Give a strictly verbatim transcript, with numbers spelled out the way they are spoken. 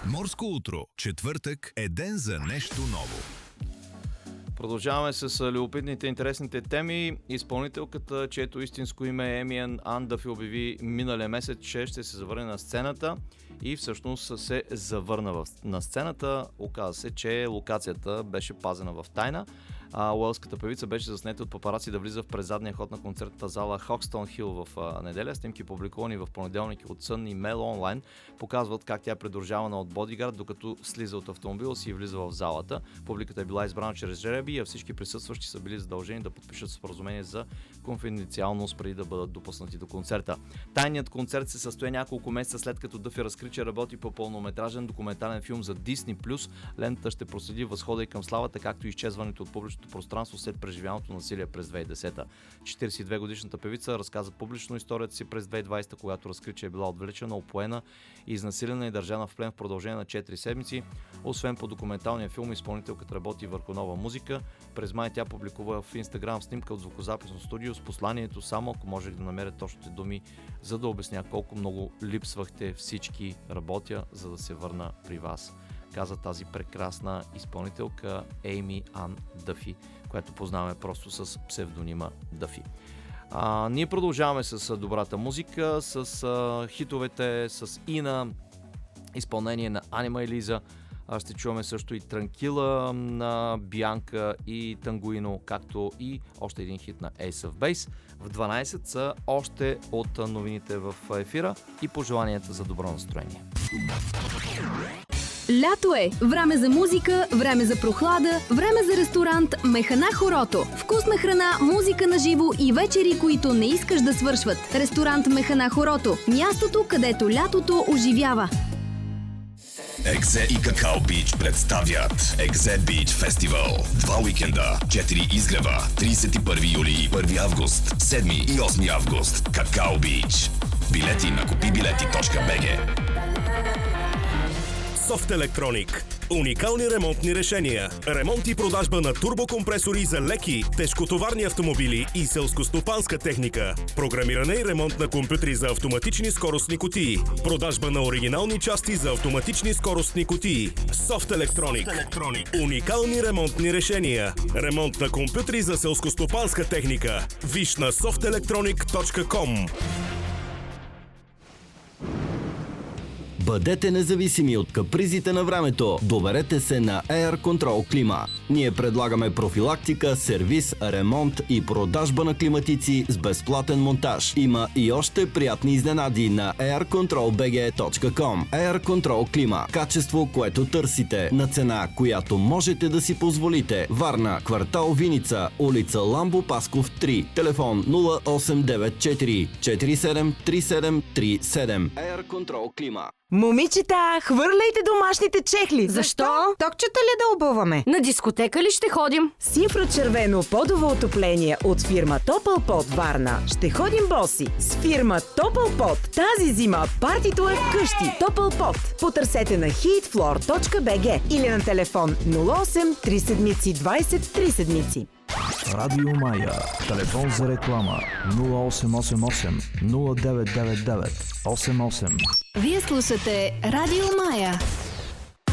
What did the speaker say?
Морско утро. Четвъртък е ден за нещо ново. Продължаваме с любопитните, интересните теми. Изпълнителката, чието истинско име е Amy Ann Duffy, обяви миналия месец, че ще се завърне на сцената и всъщност се завърна в... на сцената. Оказа се, че локацията беше пазена в тайна. А, уелската певица беше заснета от папараци да влиза в презадния ход на концертната зала Хокстон Хил в а, неделя. Снимки, публикувани в понеделник от Сън и Мейл онлайн, показват как тя е придружавана от бодигард, докато слиза от автомобила си и влиза в залата. Публиката е била избрана чрез жребий, а всички присъстващи са били задължени да подпишат споразумение за конфиденциалност преди да бъдат допуснати до концерта. Тайният концерт се състоя няколко месеца след като Дъфи разкри, че работи по пълнометражен документален филм за Disney+. Лентата ще проследи възхода и към славата, както и изчезването от публичното пространство след преживяното насилие през две хиляди и десета. четиридесет и две годишната певица разказа публично историята си през две хиляди и двадесета, когато разкри, че е била отвлечена, опоена, изнасилена и държана в плен в продължение на четири седмици. Освен по документалния филм, изпълнителката работи върху нова музика. През май тя публикува в Инстаграм снимка от звукозаписно студио с посланието: само ако можех да намеря точните думи, за да обясня колко много липсвахте всички, работя, за да се върна при вас, каза тази прекрасна изпълнителка Amy Ann Duffy, която познаваме просто с псевдонима Duffy. А, ние продължаваме с добрата музика, с а, хитовете, с Ина, изпълнение на Анима и Лиза. А, ще чуваме също и Транкила на Бианка и Тангуино, както и още един хит на Ace of Base. В дванадесет са още от новините в ефира и пожеланията за добро настроение. Лято е! Време за музика, време за прохлада, време за ресторант Механа Хорото. Вкусна храна, музика на живо и вечери, които не искаш да свършват. Ресторант Механа Хорото. Мястото, където лятото оживява. Екзе и Какао Бич представят Екзе Бич Фестивал. Два уикенда, четири изгрева, тридесет и първи юли и първи август, седми и осми август. Какао Бич. Билети на купи билети точка би джи. Софт Електроник. Уникални ремонтни решения. Ремонт и продажба на турбокомпресори за леки, тежкотоварни автомобили и селскостопанска техника. Програмиране и ремонт на компютри за автоматични скоростни кутии. Продажба на оригинални части за автоматични скоростни кутии. Софт Електроник. Уникални ремонтни решения. Ремонт на компютри за селскостопанска техника. Виж на софт електроник точка ком. Бъдете независими от капризите на времето. Доверете се на Air Control Клима. Ние предлагаме профилактика, сервис, ремонт и продажба на климатици с безплатен монтаж. Има и още приятни изненади на air control b g точка com. Air Control Клима. Качество, което търсите, на цена, която можете да си позволите. Варна, квартал Виница, улица Ламбо Пасков три. Телефон нула осем девет четири четири седем три седем три седем. Air Control Клима. Момичета, хвърляйте домашните чехли! Защо? Токчета ли да обуваме? На дискотека ли ще ходим? С инфрачервено подово отопление от фирма Топълпот Варна. Ще ходим боси с фирма Топълпот. Тази зима партито е вкъщи. Топълпот. Потърсете на heatfloor точка би джи или на телефон нула осем три седмици двадесет три седмици. Радио Мая. Телефон за реклама нула осем осем осем нула девет девет девет осем осем. Вие слушате Радио Мая.